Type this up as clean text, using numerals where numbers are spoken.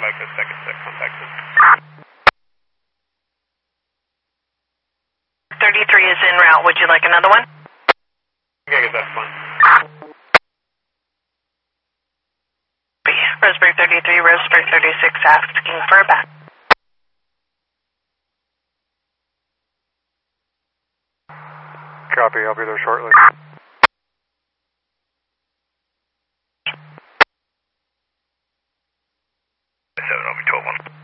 back to second set contacted. 33 is en route. Would you like another one? Okay, that's fine. Roseburg 33, Roseburg 36, asking for a back. Copy, I'll be there shortly. 7, I'll be 12-1.